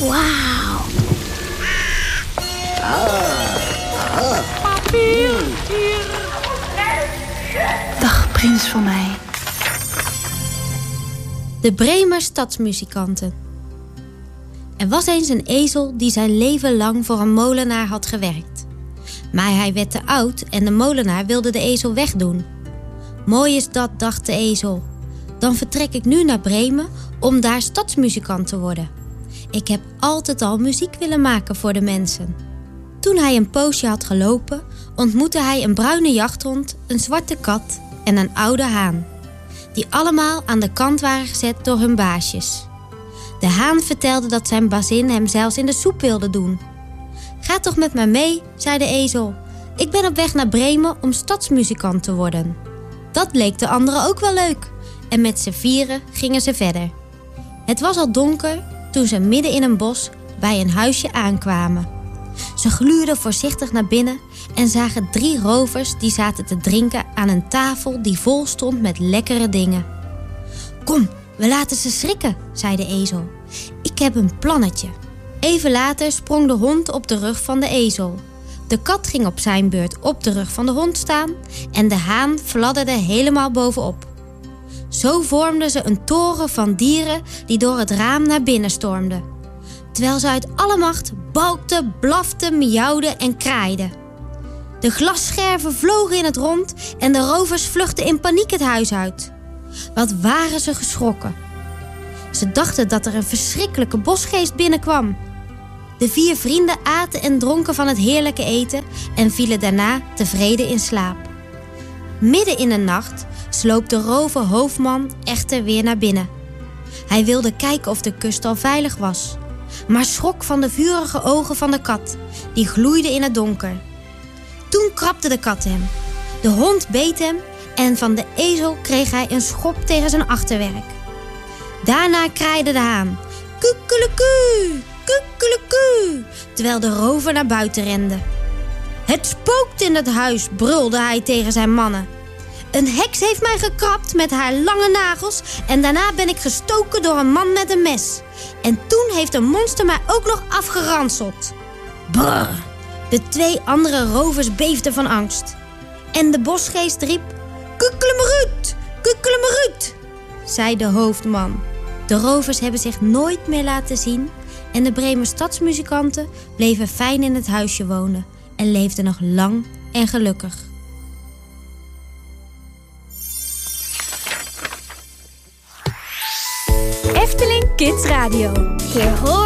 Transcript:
Wauw. Papier, hier. Dag, prins van mij. De Bremer stadsmuzikanten. Er was eens een ezel die zijn leven lang voor een molenaar had gewerkt. Maar hij werd te oud en de molenaar wilde de ezel wegdoen. Mooi is dat, dacht de ezel. Dan vertrek ik nu naar Bremen om daar stadsmuzikant te worden. Ik heb altijd al muziek willen maken voor de mensen. Toen hij een poosje had gelopen, ontmoette hij een bruine jachthond, een zwarte kat en een oude haan, die allemaal aan de kant waren gezet door hun baasjes. De haan vertelde dat zijn bazin hem zelfs in de soep wilde doen. Ga toch met mij mee, zei de ezel. Ik ben op weg naar Bremen om stadsmuzikant te worden. Dat leek de anderen ook wel leuk. En met z'n vieren gingen ze verder. Het was al donker toen ze midden in een bos bij een huisje aankwamen. Ze gluurden voorzichtig naar binnen en zagen 3 rovers die zaten te drinken aan een tafel die vol stond met lekkere dingen. Kom, we laten ze schrikken, zei de ezel. Ik heb een plannetje. Even later sprong de hond op de rug van de ezel. De kat ging op zijn beurt op de rug van de hond staan en de haan fladderde helemaal bovenop. Zo vormden ze een toren van dieren die door het raam naar binnen stormden, terwijl ze uit alle macht balkten, blaften, miauwden en kraaiden. De glasscherven vlogen in het rond en de rovers vluchtten in paniek het huis uit. Wat waren ze geschrokken. Ze dachten dat er een verschrikkelijke bosgeest binnenkwam. De 4 vrienden aten en dronken van het heerlijke eten en vielen daarna tevreden in slaap. Midden in de nacht sloop de roverhoofdman echter weer naar binnen. Hij wilde kijken of de kust al veilig was, maar schrok van de vurige ogen van de kat, die gloeiden in het donker. Toen krabde de kat hem. De hond beet hem en van de ezel kreeg hij een schop tegen zijn achterwerk. Daarna kraaide de haan. Kukkeleku, kukkeleku, terwijl de rover naar buiten rende. Het spookt in het huis, brulde hij tegen zijn mannen. Een heks heeft mij gekrabt met haar lange nagels en daarna ben ik gestoken door een man met een mes. En toen heeft een monster mij ook nog afgeranseld. Brrr! De 2 andere rovers beefden van angst. En de bosgeest riep: Kukkelemeruut, kukkelemeruut, zei de hoofdman. De rovers hebben zich nooit meer laten zien en de Bremer stadsmuzikanten bleven fijn in het huisje wonen en leefden nog lang en gelukkig. Efteling Kids Radio. Hier hoor